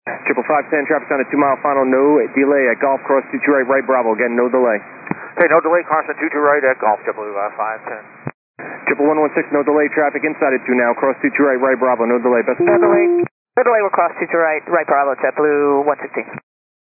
Triple 510, traffic on a 2 mile final, no delay at Golf, cross 22 right, right Bravo, again, no delay. Okay, no delay, caution 22 right at Golf, Triple 510. Triple 116, no delay, traffic inside at 2 now, cross 22 right, right Bravo, no delay, best No delay, we'll cross 22 right, right Bravo, JetBlue 116.